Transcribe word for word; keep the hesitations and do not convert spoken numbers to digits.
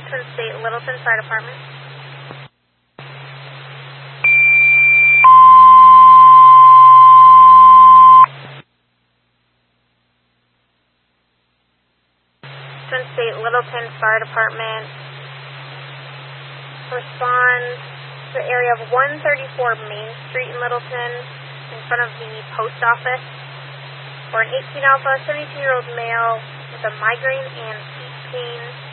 Twin State Littleton Fire Department. Twin State Littleton Fire Department. Respond to the area of one thirty-four Main Street in Littleton, in front of the post office, for an eighteen alpha, seventy-two-year-old male with a migraine and feet pain.